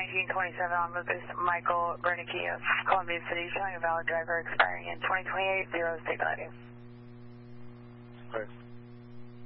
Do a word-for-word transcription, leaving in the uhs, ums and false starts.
nineteen twenty-seven on with this Michael Bernicki of Columbia City, showing a valid driver expiring in twenty twenty-eight, zero state value. Right.